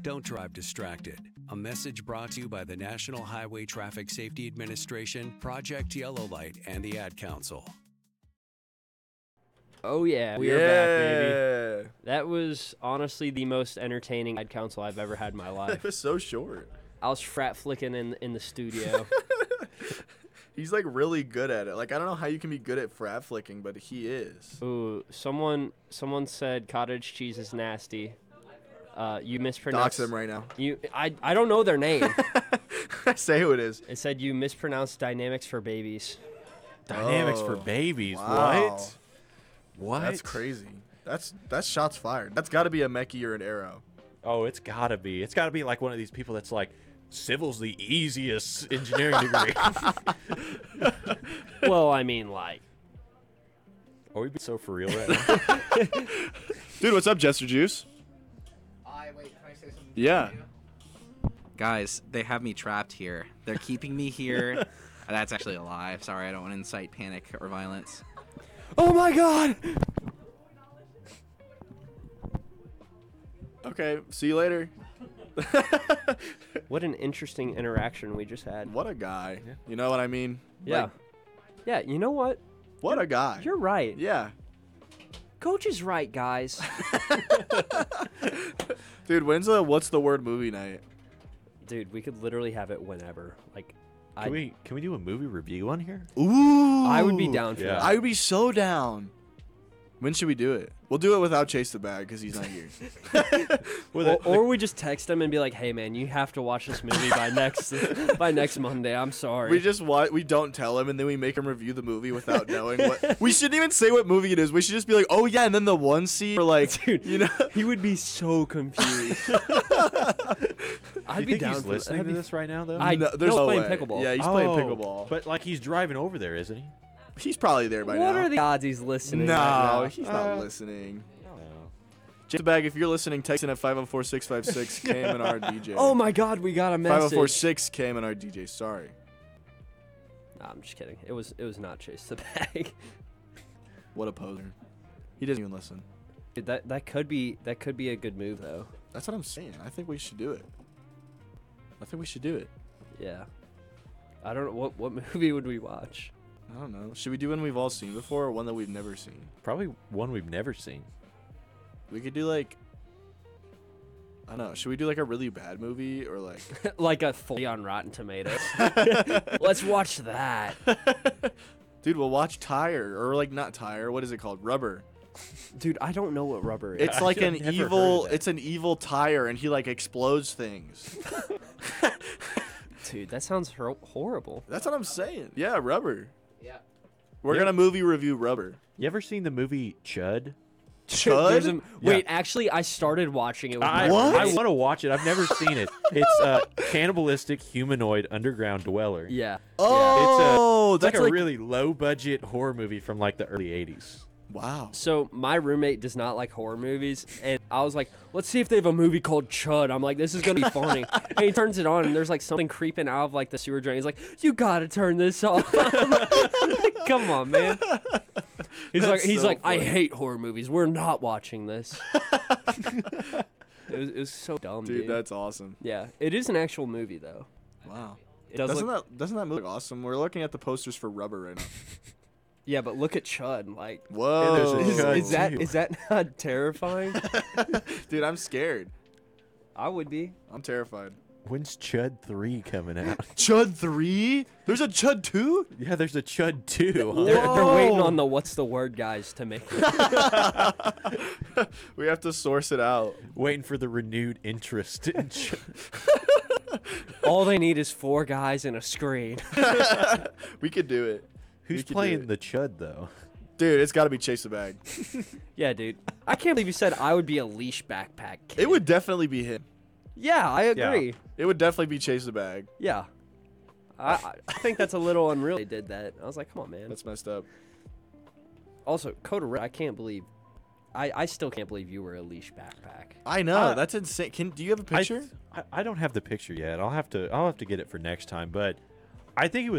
Don't drive distracted. A message brought to you by the National Highway Traffic Safety Administration, Project Yellow Light, and the Ad Council. Oh yeah, we are back, baby. That was honestly the most entertaining Ad Council I've ever had in my life. It was so short. I was frat flicking in the studio. He's like really good at it. Like, I don't know how you can be good at frat flicking, but he is. Ooh, someone said cottage cheese is nasty. You mispronounced. Dox them right now. I don't know their name. Say who it is. It said you mispronounced dynamics for babies. Dynamics for babies. Wow. What? That's crazy. That's shots fired. That's got to be a Mechie or an Arrow. Oh, it's gotta be. It's gotta be like one of these people that's like, civil's the easiest engineering degree. Well, I mean, like. Are we being so for real right now? Dude, what's up, Jester Juice? Wait, can I say something? Yeah. Guys, they have me trapped here. They're keeping me here. That's actually a lie. Sorry, I don't want to incite panic or violence. Oh my God! Okay, see you later. What an interesting interaction we just had. What a guy. You know what I mean? Yeah. Like, Yeah, you know what? what a guy. You're right. Yeah. Coach is right, guys. Dude, when's the What's the Word movie night? Dude, we could literally have it whenever. Like, Can we do a movie review on here? Ooh. I would be down for Yeah. that. I would be so down. When should we do it? We'll do it without Chase the Bag because he's not here. Or we just text him and be like, "Hey, man, you have to watch this movie by next Monday. I'm sorry." We don't tell him, and then we make him review the movie without knowing what. We shouldn't even say what movie it is. We should just be like, "Oh yeah," and then the one scene, or like, Dude, you know, he would be so confused. I'd You be think down he's for listening that. to this right now, though? there's no playing way. pickleball. Yeah, he's playing pickleball. But like he's driving over there, isn't he? He's probably there by What now. are the odds he's listening? No, right now? he's not listening. No. Chase the Bag, if you're listening, text in at 504-656 KM and our DJ. Oh my God, we got a message. 504-6 KM and our DJ. Sorry. Nah, I'm just kidding. It was not Chase the Bag. What a poser. He doesn't even listen. Dude, that could be a good move though. That's what I'm saying. I think we should do it. Yeah. I don't know what movie would we watch. I don't know. Should we do one we've all seen before or one that we've never seen? Probably one we've never seen. We could do like, I don't know. Should we do like a really bad movie or like? Like a fully on Rotten Tomatoes. Let's watch that. Dude, we'll watch Tire or like not Tire. What is it called? Rubber. Dude, I don't know what Rubber is. It's like I've an never heard of evil. that. It's an evil tire, and he like explodes things. Dude, that sounds horrible. That's what I'm saying. Yeah, Rubber. Yeah. We're Yeah. gonna movie review Rubber. You ever seen the movie Chud? There's Chud? Wait, actually, I started watching it with my What? I roommate. want to watch it. I've never seen it. It's a cannibalistic humanoid underground dweller. Yeah. Oh, It's like that's a really low budget horror movie from like the early 80s. wow. So my roommate does not like horror movies, and I was like, "Let's see if they have a movie called Chud." I'm like, "This is gonna be funny." And he turns it on, and there's like something creeping out of like the sewer drain. He's like, "You gotta turn this off." I'm like, come on, man. He's That's so like, "I funny. hate horror movies. We're not watching this." it was so dumb, Dude, dude. that's awesome. Yeah, it is an actual movie though. Wow. It does Doesn't look, that movie look awesome? We're looking at the posters for Rubber right now. yeah, but look at Chud. Like, Whoa. there's a Chud is that not terrifying? Dude, I'm scared. I would be. I'm terrified. When's Chud 3 coming out? Chud 3? There's a Chud 2? Yeah, there's a Chud 2. huh? They're waiting Whoa. on the what's the word guys to make it. We have to source it out. Waiting for the renewed interest in Chud. All they need is 4 guys and a screen. We could do it. Who's could do playing it. the Chud, though? Dude, it's got to be Chase the Bag. Yeah, dude. I can't believe you said I would be a leash backpack kid. It would definitely be him. Yeah, I agree. It would definitely be Chase the Bag. Yeah. I think that's a little unreal they did that. I was like, come on, man. That's messed up. Also, Coda Red, I can't believe. I still can't believe you were a leash backpack. I know. Uh, That's insane. Do you have a picture? I don't have the picture yet. I'll have to get it for next time, but I think it was